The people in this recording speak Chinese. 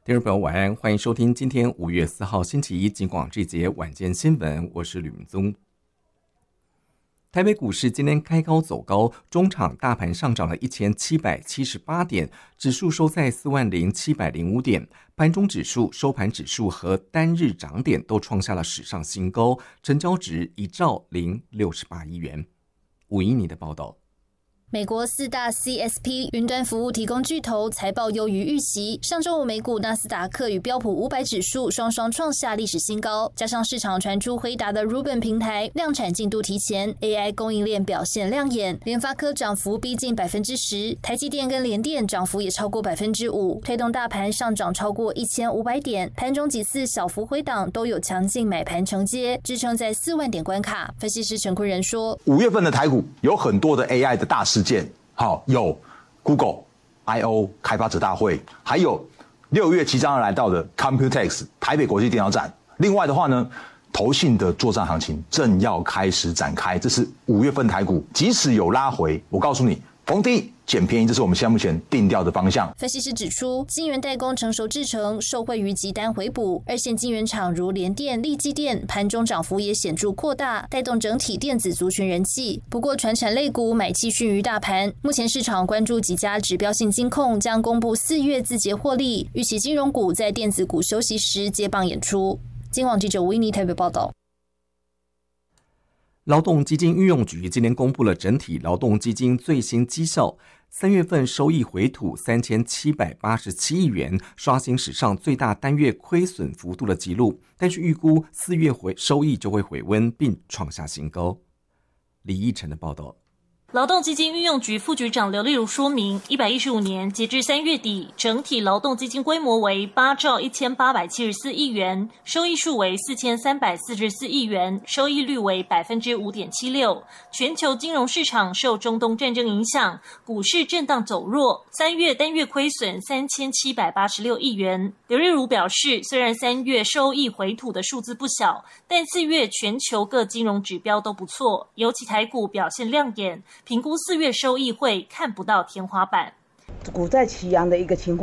听众朋友晚安，欢迎收听今天5月4号星期一警广这节晚间新闻，我是吕明宗。台北股市今天开高走高，中场大盘上涨了1778点，指数收在40705点，盘中指数、收盘指数和单日涨点都创下了史上新高，成交值1兆068亿元。吴依妮的报道。 美国4大 CSP 云端服务提供巨头财报优于预期，上周五美股纳斯达克与标普500指数双双创下历史新高，加上市场传出辉达的 Rubin 平台量产进度提前 ，AI 供应链表现亮眼，联发科涨幅逼近10%，台积电跟联电涨幅也超过5%，推动大盘上涨超过1500点，盘中几次小幅回档都有强劲买盘承接，支撑在4万点关卡。分析师陈坤仁说 ，5月份的台股有很多的 AI 的大事件，好，有 Google、I/O 开发者大会，还有6月即将要来到的 Computex 台北国际电脑展。另外的话呢，投信的作战行情正要开始展开，这是5月份台股，即使有拉回，我告诉你，逢低捡便宜，这是我们现在目前定调的方向。 分析师指出，晶圆代工成熟制程受惠于急单回补，二线晶圆厂如联电、力积电盘中涨幅也显著扩大，带动整体电子族群人气。不过，传产类股买气逊于大盘。目前市场关注几家指标性金控将公布4月自结获利，预期金融股在电子股休息时接棒演出。金广记者吴依妮台北报道。 劳动基金运用局今天公布了整体劳动基金最新绩效，3月份收益回吐3787亿元，刷新史上最大单月亏损幅度的纪录，但是预估4月收益就会回温并创下新高。李义成的报道。 劳动基金运用局副局长刘丽如说明，115年截至3月底，整体劳动基金规模为8兆1874亿元，收益数为4344亿元，收益率为 5.76%。全球金融市场受中东战争影响，股市震荡走弱，3月单月亏损3786亿元。刘丽如表示，虽然3月收益回吐的数字不小，但4月全球各金融指标都不错，尤其台股表现亮眼，评估4月收益会看不到天花板。 股债齐扬的一个情况